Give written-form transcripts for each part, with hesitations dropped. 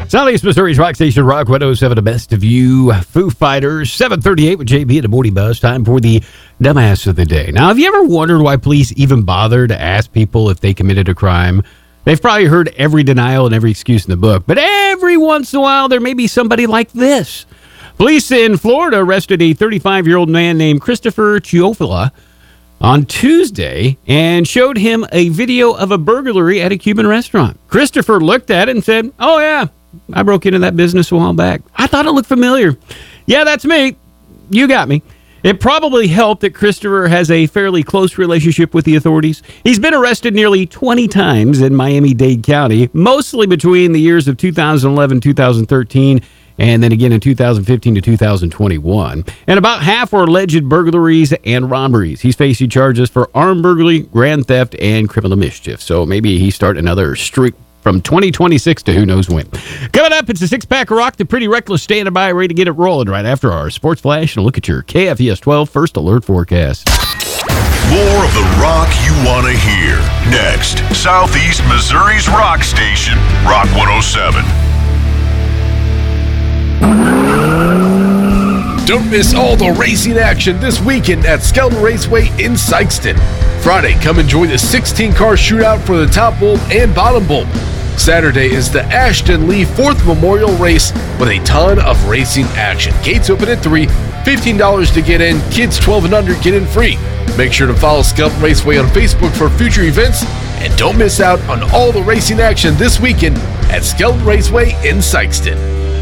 Southeast Missouri's Rock Station, Rock 107, the best of you. Foo Fighters, 7:38 with JB at the Morning Buzz. Time for the dumbass of the day. Now, have you ever wondered why police even bother to ask people if they committed a crime? They've probably heard every denial and every excuse in the book, but every once in a while there may be somebody like this. Police in Florida arrested a 35-year-old man named Christopher Chiofila on Tuesday and showed him a video of a burglary at a Cuban restaurant. Christopher looked at it and said, "Oh, yeah, I broke into that business a while back. I thought it looked familiar. Yeah, that's me. You got me." It probably helped that Christopher has a fairly close relationship with the authorities. He's been arrested nearly 20 times in Miami-Dade County, mostly between the years of 2011, 2013, and then again in 2015 to 2021. And about half were alleged burglaries and robberies. He's facing charges for armed burglary, grand theft, and criminal mischief. So maybe he start another streak from 2026 to who knows when. Coming up, it's a six-pack of rock, the Pretty Reckless standing by, ready to get it rolling right after our Sports Flash and a look at your KFES 12 First Alert forecast. More of the rock you want to hear. Next, Southeast Missouri's rock station, Rock 107. Don't miss all the racing action this weekend at Skelton Raceway in Sikeston. Friday, come enjoy the 16-car shootout for the top bulb and bottom bulb. Saturday is the Ashton Lee 4th Memorial Race with a ton of racing action. Gates open at 3, $15 to get in. Kids 12 and under get in free. Make sure to follow Skelton Raceway on Facebook for future events. And don't miss out on all the racing action this weekend at Skelton Raceway in Sikeston.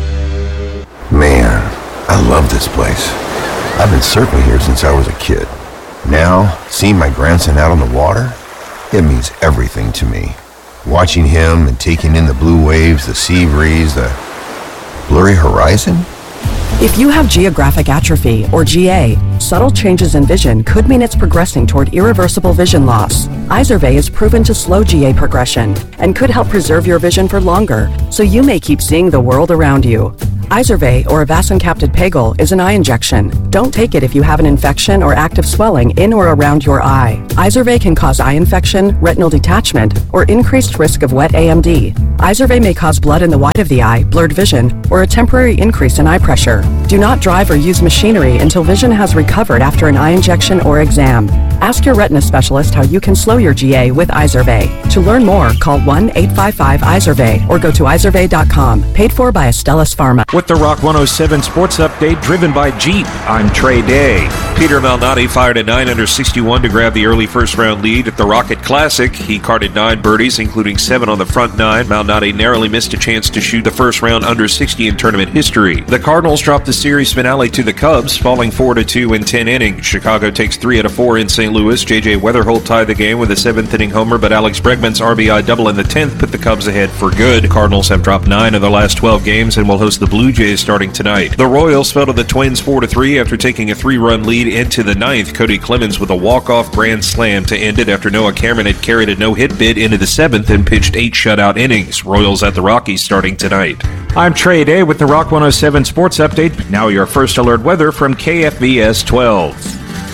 Man, I love this place. I've been surfing here since I was a kid. Now, seeing my grandson out on the water, it means everything to me. Watching him and taking in the blue waves, the sea breeze, the blurry horizon. If you have geographic atrophy, or GA, subtle changes in vision could mean it's progressing toward irreversible vision loss. Izervay is proven to slow GA progression and could help preserve your vision for longer, so you may keep seeing the world around you. Izervay, or avacincaptad pegol, is an eye injection. Don't take it if you have an infection or active swelling in or around your eye. Izervay can cause eye infection, retinal detachment, or increased risk of wet AMD. Izervay may cause blood in the white of the eye, blurred vision, or a temporary increase in eye pressure. Do not drive or use machinery until vision has recovered after an eye injection or exam. Ask your retina specialist how you can slow your GA with Izervay. To learn more, call 1-855-IZERVAY or go to izervay.com. Paid for by Astellas Pharma. With the Rock 107 Sports Update driven by Jeep, I'm Trey Day. Peter Malnati fired a 9 under 61 to grab the early first-round lead at the Rocket Classic. He carded 9 birdies, including 7 on the front 9. Malnati narrowly missed a chance to shoot the first round under 60 in tournament history. The Cardinals dropped the series finale to the Cubs, falling 4-2 in 10 innings. Chicago takes 3 out of 4 in St. Louis. J.J. Weatherholt tied the game with a 7th-inning homer, but Alex Bregman's RBI double in the 10th put the Cubs ahead for good. The Cardinals have dropped 9 of their last 12 games and will host the Blue Jays starting tonight. The Royals fell to the Twins 4-3 after taking a 3-run lead into the 9th. Cody Clemens with a walk-off grand slam to end it after Noah Cameron had carried a no-hit bid into the 7th and pitched 8 shutout innings. Royals at the Rockies starting tonight. I'm Trey Day with the Rock 107 Sports Update. Now your first alert weather from KFVS 12.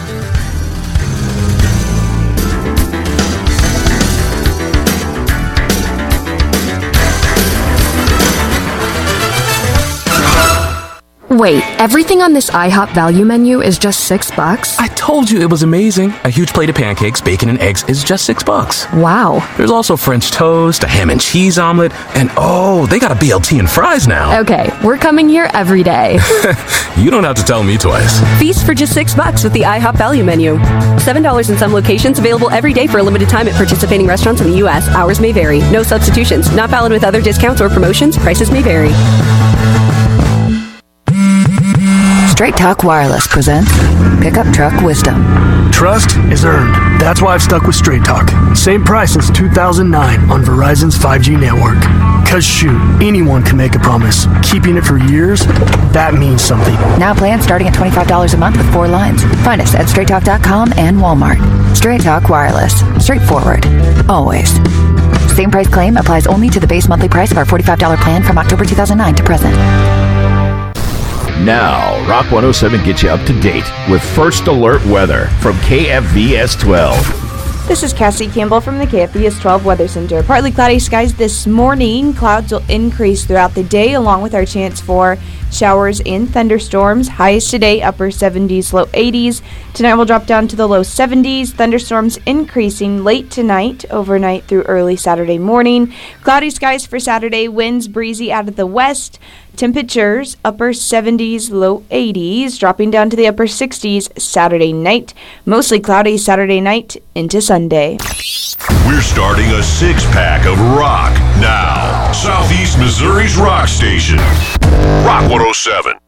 Wait, everything on this IHOP value menu is just $6? I told you it was amazing. A huge plate of pancakes, bacon, and eggs is just $6. Wow. There's also French toast, a ham and cheese omelet, and oh, they got a BLT and fries now. Okay, we're coming here every day. You don't have to tell me twice. Feast for just $6 with the IHOP value menu. $7 in some locations, available every day for a limited time at participating restaurants in the U.S. Hours may vary. No substitutions. Not valid with other discounts or promotions. Prices may vary. Straight Talk Wireless presents Pickup Truck Wisdom. Trust is earned. That's why I've stuck with Straight Talk. Same price since 2009 on Verizon's 5G network. Cause shoot, anyone can make a promise. Keeping it for years, that means something. Now plans starting at $25 a month with 4 lines. Find us at StraightTalk.com and Walmart. Straight Talk Wireless. Straightforward. Always. Same price claim applies only to the base monthly price of our $45 plan from October 2009 to present. Now, Rock 107 gets you up to date with First Alert weather from KFVS 12. This is Cassie Campbell from the KFBS 12 Weather Center. Partly cloudy skies this morning. Clouds will increase throughout the day, along with our chance for showers and thunderstorms. Highs today, upper 70s, low 80s. Tonight will drop down to the low 70s. Thunderstorms increasing late tonight, overnight through early Saturday morning. Cloudy skies for Saturday. Winds breezy out of the west. Temperatures upper 70s, low 80s, dropping down to the upper 60s Saturday night. Mostly cloudy Saturday night into Sunday. We're starting a six-pack of rock now. Southeast Missouri's rock station. Rock 107.